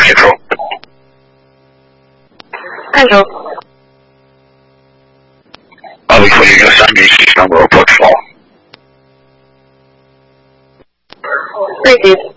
清楚。 Hello. Before you get some this number report for. Thank you.